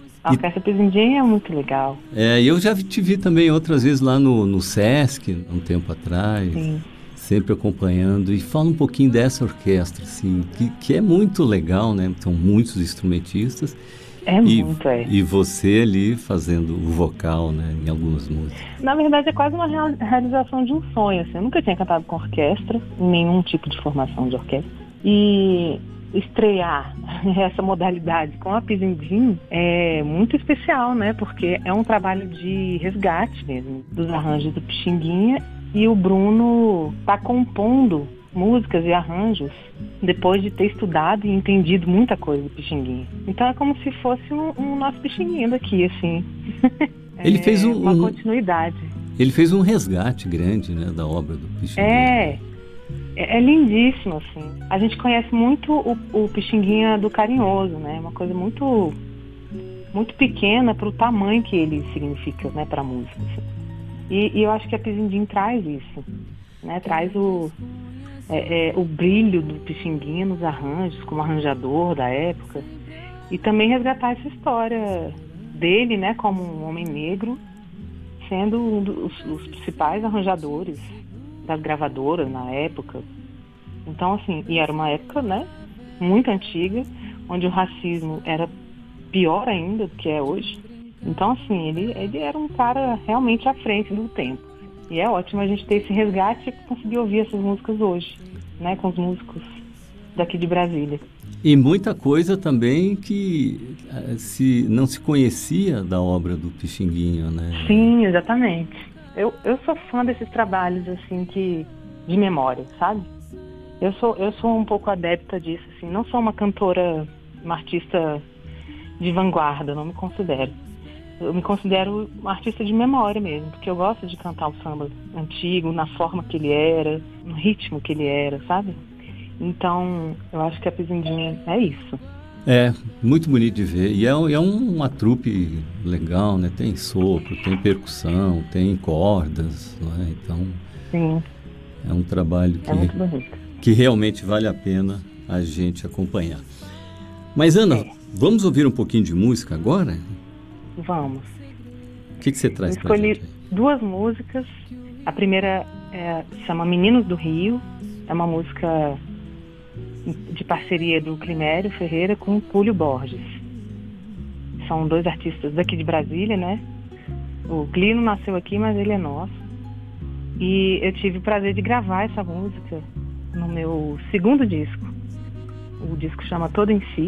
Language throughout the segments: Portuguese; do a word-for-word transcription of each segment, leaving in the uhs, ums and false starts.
A Orquestra Pizindim é muito legal. É, eu já te vi também outras vezes lá no, no Sesc, um tempo atrás, Sim. sempre acompanhando. E fala um pouquinho dessa orquestra, assim, que, que é muito legal, né? São muitos instrumentistas. É E, muito, é. e você ali fazendo o vocal, né, em algumas músicas. Na verdade, é quase uma real- realização de um sonho, assim. Eu nunca tinha cantado com orquestra, em nenhum tipo de formação de orquestra. E estrear essa modalidade com a Pizindim é muito especial, né? Porque é um trabalho de resgate mesmo, dos arranjos do Pixinguinha. E o Bruno está compondo músicas e arranjos depois de ter estudado e entendido muita coisa do Pixinguinha. Então é como se fosse um, um nosso Pixinguinha daqui, assim. Ele é fez um, uma um, continuidade. ele fez um resgate grande, né, da obra do Pixinguinha. É, é, é lindíssimo, assim. A gente conhece muito o, o Pixinguinha do Carinhoso, né? Uma coisa muito, muito pequena para o tamanho que ele significa, né, para a música. Assim. E, e eu acho que a Pizindim traz isso, né? Traz o É, é, o brilho do Pixinguinha nos arranjos, como arranjador da época, e também resgatar essa história dele, né, como um homem negro, sendo um dos os principais arranjadores das gravadoras na época. Então, assim, e era uma época, né, muito antiga, onde o racismo era pior ainda do que é hoje. Então, assim, ele, ele era um cara realmente à frente do tempo. E é ótimo a gente ter esse resgate e conseguir ouvir essas músicas hoje, né, com os músicos daqui de Brasília. E muita coisa também que eh, se, não se conhecia da obra do Pixinguinha, né? Sim, exatamente. Eu, eu sou fã desses trabalhos, assim, que, de memória, sabe? Eu sou, eu sou um pouco adepta disso, assim. Não sou uma cantora, uma artista de vanguarda, não me considero. Eu me considero uma artista de memória mesmo, porque eu gosto de cantar o samba antigo, na forma que ele era, no ritmo que ele era, sabe? Então, eu acho que a Pizindim é isso. É, muito bonito de ver. E é, um- é um- uma trupe legal, né? Tem sopro, tem percussão, tem cordas, né? Então, Sim, é um trabalho é que, muito bonito. que realmente vale a pena a gente acompanhar. Mas, Ana, É, vamos ouvir um pouquinho de música agora? vamos. O que, que você Eu traz pra escolhi gente aí? duas músicas. A primeira é, chama Meninos do Rio. É uma música de parceria do Climério Ferreira com o Cúlio Borges. São dois artistas daqui de Brasília, né? O Clino nasceu aqui, mas ele é nosso. E eu tive o prazer de gravar essa música no meu segundo disco. O disco chama Todo em Si.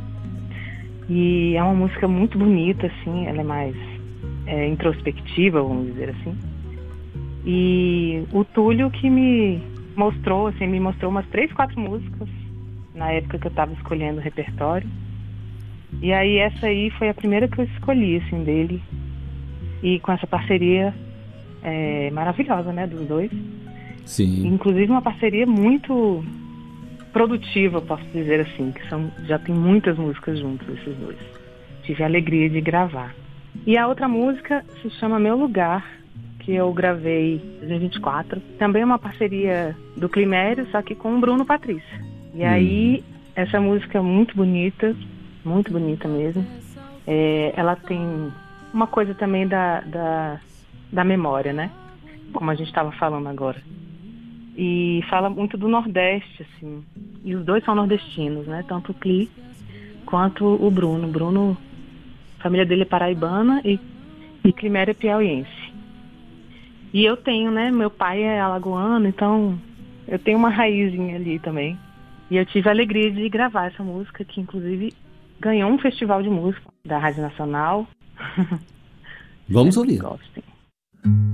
E é uma música muito bonita, assim. Ela é mais é, introspectiva, vamos dizer assim. E o Túlio que me mostrou, assim, me mostrou umas três, quatro músicas na época que eu estava escolhendo o repertório. E aí essa aí foi a primeira que eu escolhi, assim, dele. E com essa parceria é, maravilhosa, né, dos dois. Sim. Inclusive uma parceria muito produtiva, posso dizer assim, que são, já tem muitas músicas juntos, esses dois. Tive a alegria de gravar. E a outra música se chama Meu Lugar, que eu gravei em dois mil e vinte e quatro. Também é uma parceria do Climério, só que com o Bruno Patrício. E aí, essa música é muito bonita, muito bonita mesmo. É, ela tem uma coisa também da, da, da memória, né? Como a gente estava falando agora. E fala muito do Nordeste, assim. E os dois são nordestinos, né? Tanto o Cli quanto o Bruno. O Bruno, a família dele é paraibana e, e Climério é piauiense. E eu tenho, né? Meu pai é alagoano, então eu tenho uma raizinha ali também. E eu tive a alegria de gravar essa música, que inclusive ganhou um festival de música da Rádio Nacional. Vamos Espero que ouvir. gostem.